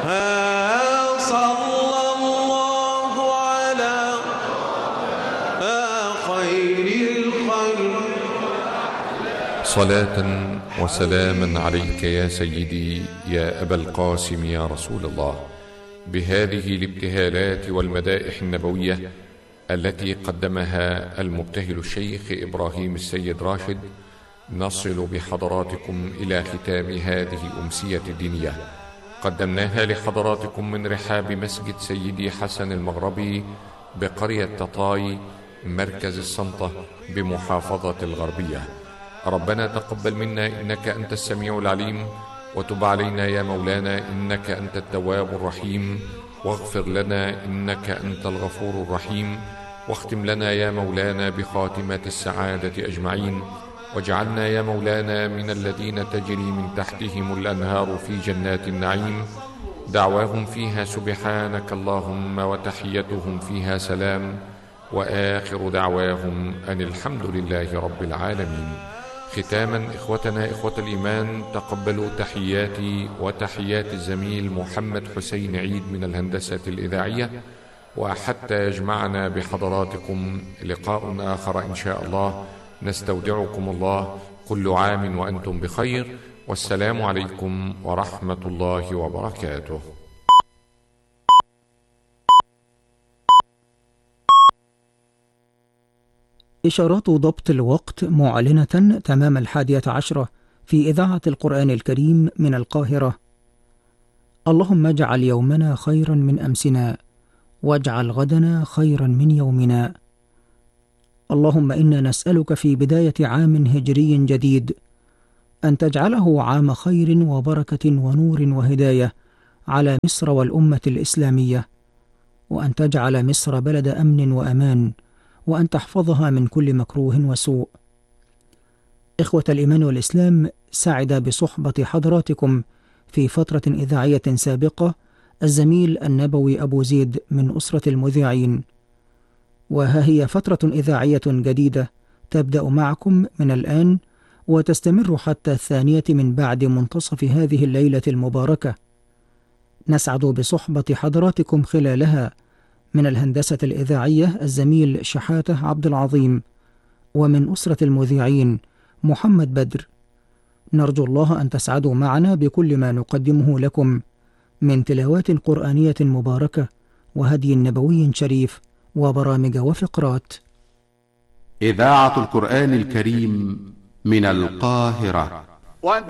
صلى الله على خير الخلق. صلاة وسلاما عليك يا سيدي يا أبا القاسم يا رسول الله، بهذه الابتهالات والمدائح النبوية التي قدمها المبتهل الشيخ إبراهيم السيد راشد، نصل بحضراتكم إلى ختام هذه الأمسية الدينية قدمناها لحضراتكم من رحاب مسجد سيدي حسن المغربي بقرية تطاي مركز السنطة بمحافظة الغربية. ربنا تقبل منا إنك أنت السميع العليم، وتب علينا يا مولانا إنك أنت التواب الرحيم، واغفر لنا إنك أنت الغفور الرحيم، واختم لنا يا مولانا بخاتمة السعادة أجمعين، واجعلنا يا مولانا من الذين تجري من تحتهم الأنهار في جنات النعيم، دعواهم فيها سبحانك اللهم وتحيتهم فيها سلام، وآخر دعواهم أن الحمد لله رب العالمين. ختاما إخوتنا إخوة الإيمان، تقبلوا تحياتي وتحيات الزميل محمد حسين عيد من الهندسة الإذاعية، وحتى يجمعنا بحضراتكم لقاء آخر إن شاء الله، نستودعكم الله، كل عام وأنتم بخير، والسلام عليكم ورحمة الله وبركاته. إشارات ضبط الوقت معلنة تمام 11:10 في إذاعة القرآن الكريم من القاهرة. اللهم اجعل يومنا خيرا من أمسنا، واجعل غدنا خيرا من يومنا. اللهم إنا نسألك في بداية عام هجري جديد أن تجعله عام خير وبركة ونور وهداية على مصر والأمة الإسلامية، وأن تجعل مصر بلد أمن وأمان، وأن تحفظها من كل مكروه وسوء. إخوة الإيمان والإسلام، سعد بصحبة حضراتكم في فترة إذاعية سابقة الزميل النبوي أبو زيد من أسرة المذيعين، وها هي فترة إذاعية جديدة تبدأ معكم من الآن وتستمر حتى 2 من بعد منتصف هذه الليلة المباركة. نسعد بصحبة حضراتكم خلالها من الهندسة الإذاعية الزميل شحاتة عبد العظيم، ومن أسرة المذيعين محمد بدر. نرجو الله أن تسعدوا معنا بكل ما نقدمه لكم من تلاوات قرآنية مباركة وهدي نبوي شريف وبرامج وفقرات. إذاعة القرآن الكريم من القاهرة.